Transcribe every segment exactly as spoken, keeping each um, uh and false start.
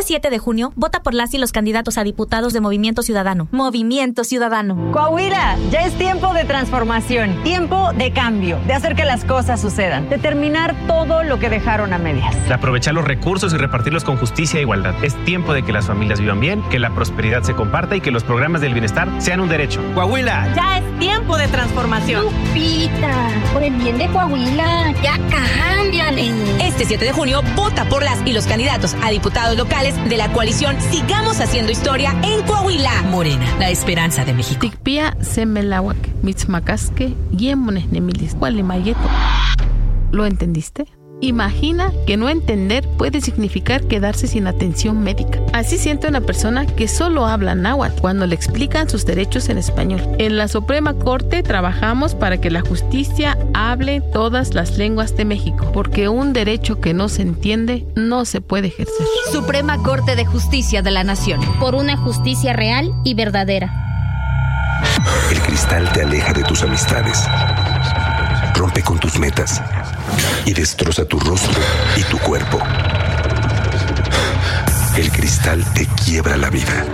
siete de junio, vota por las y los candidatos a diputados de Movimiento Ciudadano. Movimiento Ciudadano. Coahuila, ya es tiempo de transformación, tiempo de cambio, de hacer que las cosas sucedan, de terminar todo lo que dejaron a medias. De aprovechar los recursos y repartirlos con justicia e igualdad. Es tiempo de que las familias vivan bien, que la prosperidad se comparta y que los programas del bienestar sean un derecho. Coahuila. Ya es tiempo de transformación. Lupita, por el bien de Coahuila, ya cámbiale. Este siete de junio, vota por las y los candidatos a diputados locales de la coalición Sigamos Haciendo Historia en Coahuila. Morena, la esperanza de México. Tikpia semelawak, mitzmacasque, yemones nemilis, gualimayeto. ¿Lo entendiste? Imagina que no entender puede significar quedarse sin atención médica. Así siente una persona que solo habla náhuatl cuando le explican sus derechos en español. En la Suprema Corte trabajamos para que la justicia hable todas las lenguas de México, porque un derecho que no se entiende no se puede ejercer. Suprema Corte de Justicia de la Nación. Por una justicia real y verdadera. El cristal te aleja de tus amistades, rompe con tus metas y destroza tu rostro y tu cuerpo. El cristal te quiebra la vida.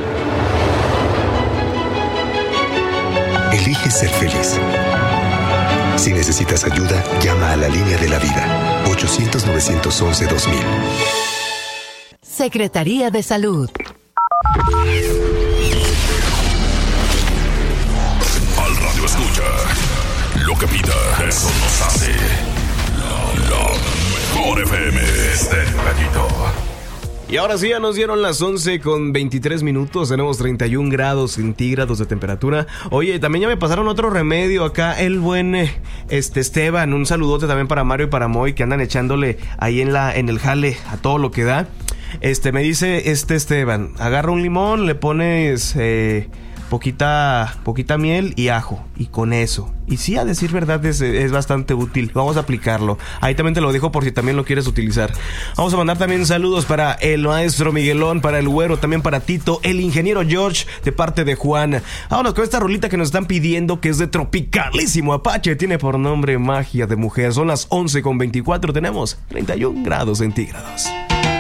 Elige ser feliz. Si necesitas ayuda, llama a la línea de la vida. ochocientos, novecientos once, dos mil. Secretaría de Salud. Al radio escucha. Lo que pida, eso nos hace. La, la mejor F M del Gallito. Y ahora sí, ya nos dieron las once con veintitrés minutos. Tenemos treinta y un grados centígrados de temperatura. Oye, también ya me pasaron otro remedio acá. El buen este Esteban. Un saludote también para Mario y para Moy, que andan echándole ahí en la en el jale a todo lo que da. Este, me dice este Esteban, agarra un limón, le pones eh, poquita, poquita miel y ajo. Y con eso. Y sí, a decir verdad, es, es bastante útil. Vamos a aplicarlo. Ahí también te lo dejo por si también lo quieres utilizar. Vamos a mandar también saludos para el maestro Miguelón, para el güero, también para Tito, el ingeniero George, de parte de Juan. Vámonos con esta rolita que nos están pidiendo, que es de Tropicalísimo Apache. Tiene por nombre Magia de Mujer. Son las once con veinticuatro. Tenemos treinta y un grados centígrados.